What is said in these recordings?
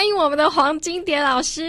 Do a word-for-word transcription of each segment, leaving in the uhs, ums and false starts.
欢迎我们的黄金蝶老师。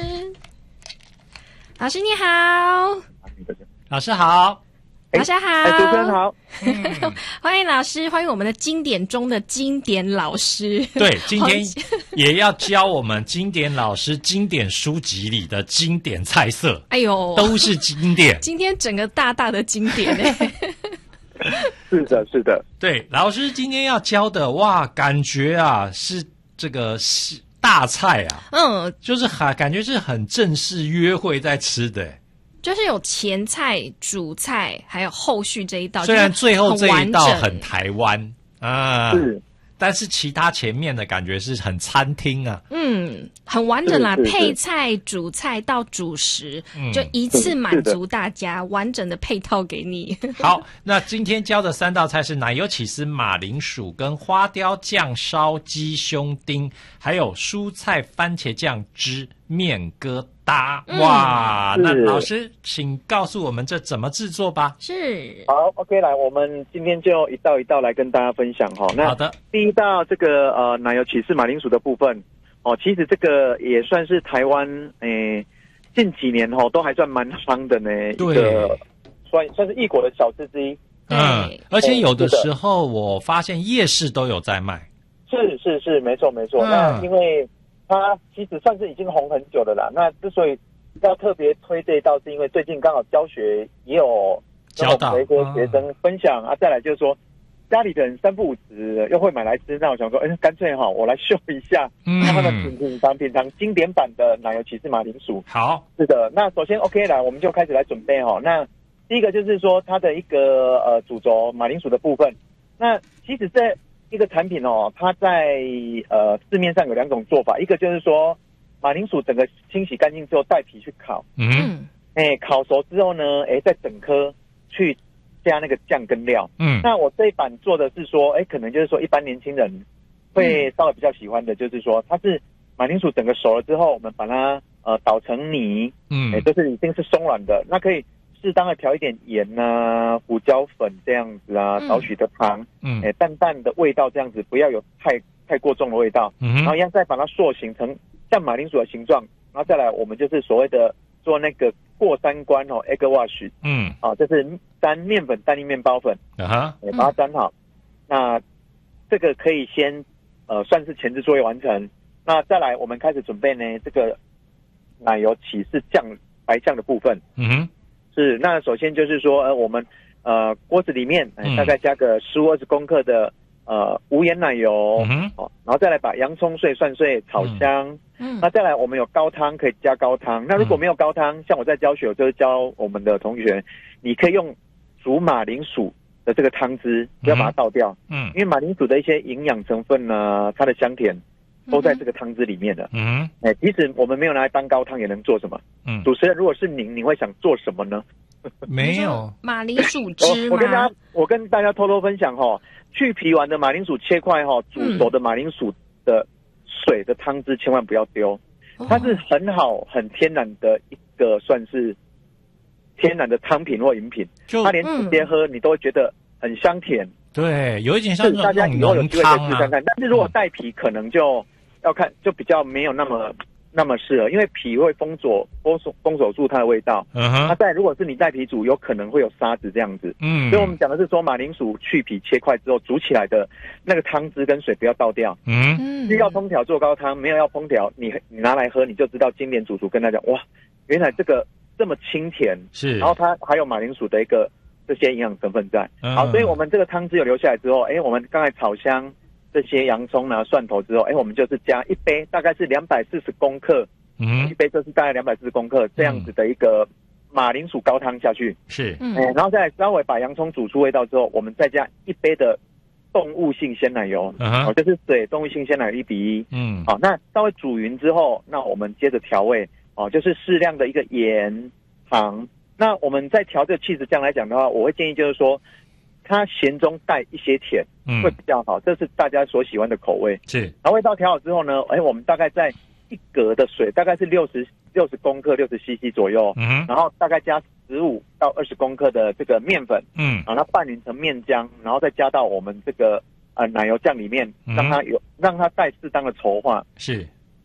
老师你好。 老师好。 老师好。 哎，主持人好。 嗯、欢迎老师，欢迎我们的经典中的经典老师。 对，今天也要教我们经典老师经典书籍里的经典菜色。 哎呦， 都是经典。 今天整个大大的经典哎。 是的，是的。 对，老师今天要教的，哇，感觉啊是这个是大菜啊。嗯，就是很感觉是很正式约会在吃的。 就是有前菜、主菜，还有后续这一道。 虽然最后这一道很台湾啊， 是， 但是其他前面的感觉是很餐厅啊。 嗯，很完整啦，配菜、主菜到主食，嗯、就一次满足大家，完整的配套给你。 好，那今天教的三道菜是奶油起司马铃薯跟花雕酱烧鸡胸丁，还有蔬菜番茄酱汁面疙瘩。哇、嗯，那老师请告诉我们这怎么制作吧。 是。 好 OK， 来，我们今天就一道一道来跟大家分享哈。那好的。 第一道这个呃奶油起司马铃薯的部分哦，其实这个也算是台湾诶、欸、近几年哈都还算蛮夯的呢，一个算算是异国的小吃之一。 嗯，而且有的时候我发现夜市都有在卖。 是是是，没错没错。嗯、那因为它其实算是已经红很久了啦。那之所以要特别推这一道，是因为最近刚好教学也有教到一些学生分享、嗯、啊。再来就是说，家里的人三不五时又会买来吃，那我想说，哎，干脆哈，我来秀一下， 嗯， 让他们品品尝品尝经典版的奶油起司马铃薯。 好， 是的。那首先 OK 来，我们就开始来准备哈。那第一个就是说它的一个呃主轴马铃薯的部分。那其实这一个产品哦，它在呃市面上有两种做法，一个就是说马铃薯整个清洗干净之后带皮去烤， 嗯， 哎，烤熟之后呢，哎，再整颗去加那个酱跟料， 嗯， 那我这一版做的是说，哎，可能就是说一般年轻人会稍微比较喜欢的，就是说它是马铃薯整个熟了之后，我们把它呃捣成泥， 嗯， 哎，就是已经是松软的，那可以适当的调一点盐啊、胡椒粉这样子啊，少许的糖，嗯，哎，淡淡的味道这样子，不要有太太过重的味道，嗯，然后一样再把它塑形成像马铃薯的形状，然后再来我们就是所谓的做那个过三关哦 ，egg wash， 嗯，啊，就是沾面粉、蛋液、面包粉， 啊哈， 哎，把它沾好，嗯，那这个可以先呃算是前置作业完成，那再来我们开始准备呢这个奶油起司酱白酱的部分， 嗯哼。 是，那首先就是说，呃，我们呃锅子里面、呃、大概加个十五二十公克的呃无盐奶油，嗯哦，然后再来把洋葱碎、蒜碎炒香，嗯，那再来我们有高汤可以加高汤，那如果没有高汤，像我在教学，我就是教我们的同学，你可以用煮马铃薯的这个汤汁，不要把它倒掉，嗯，因为马铃薯的一些营养成分呢，它的香甜都在这个汤汁里面的。嗯，哎，即使我们没有拿来当高汤，也能做什么？嗯，主持人，如果是您，你会想做什么呢？ 没有马铃薯汁吗？ 我, 我跟大家，我跟大家偷偷分享哈、哦，去皮完的马铃薯切块哈、哦，煮熟的马铃薯的水的汤汁千万不要丢，嗯、它是很好、很天然的一个算是天然的汤品或饮品，它连直接喝你都会觉得很香甜。 对，有一点像大家以后有机会可以试看看，但是如果带皮，可能就要看，就比较没有那么那么适合，因为皮会封锁封锁封锁住它的味道。嗯哼，那再如果是你带皮煮，有可能会有沙子这样子。嗯，所以我们讲的是说马铃薯去皮切块之后煮起来的那个汤汁跟水不要倒掉。嗯，需要烹调做高汤，没有要烹调，你你拿来喝你就知道经典主厨跟他讲，哇，原来这个这么清甜，是，然后它还有马铃薯的一个这些营养成分在。好，所以我们这个汤汁有留下来之后，哎，我们刚才炒香这些洋葱啊、蒜头之后，哎，我们就是加一杯，大概是两百四十公克，嗯，一杯就是大概两百四十公克这样子的一个马铃薯高汤下去，是，嗯，然后再来稍微把洋葱煮出味道之后，我们再加一杯的动物性鲜奶油，哦，就是水动物性鲜奶油一比一，嗯，好，那稍微煮匀之后，那我们接着调味，哦，就是适量的一个盐、糖。那我们在调这个起司酱来讲的话，我会建议就是说，它咸中带一些甜，嗯，会比较好，这是大家所喜欢的口味。是，然后味道调好之后呢，哎，我们大概在一格的水，大概是六十六十公克，六十 C C 左右，嗯，然后大概加十五到二十公克的这个面粉，嗯，然后它拌匀成面浆，然后再加到我们这个呃奶油酱里面，让它有让它带适当的稠化。是，